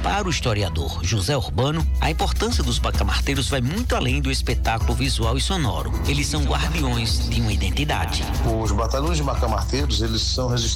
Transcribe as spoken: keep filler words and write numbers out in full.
Para o historiador José Urbano, a importância dos bacamarteiros vai muito além do espetáculo visual e sonoro. Eles são guardiões de uma identidade. Os batalhões de bacamarteiros, eles são registrados